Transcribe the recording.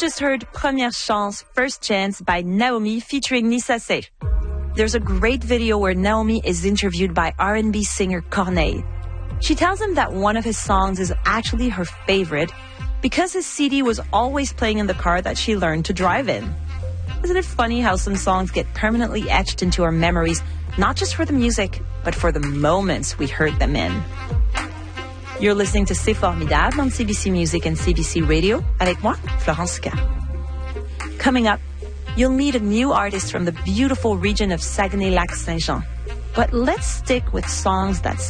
just heard Première Chance, First Chance by Naomi featuring Nissa Se. There's a great video where Naomi is interviewed by R&B singer Corneille. She tells him that one of his songs is actually her favorite because his CD was always playing in the car that she learned to drive in. Isn't it funny how some songs get permanently etched into our memories, not just for the music, but for the moments we heard them in? You're listening to C'est Formidable on CBC Music and CBC Radio, avec moi, Florence K. Coming up, you'll meet a new artist from the beautiful region of Saguenay-Lac-Saint-Jean. But let's stick with songs that